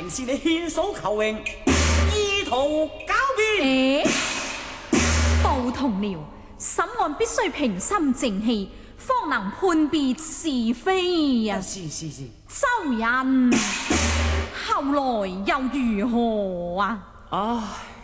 明是你獻嫂求榮，意圖狡辯。 報同了，審案必須平心靜氣，方能判別是非呀。 是。 周人後來又如何啊？ 唉。